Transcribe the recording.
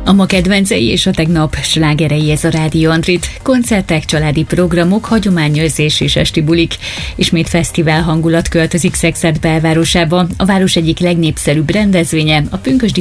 A ma kedvencei és a tegnap slágerei, ez a Rádió Andrit. Koncertek, családi programok, hagyományőrzés és esti bulik. Ismét fesztivál hangulat költözik Szekszárd belvárosába. A város egyik legnépszerűbb rendezvénye, a pünkösdi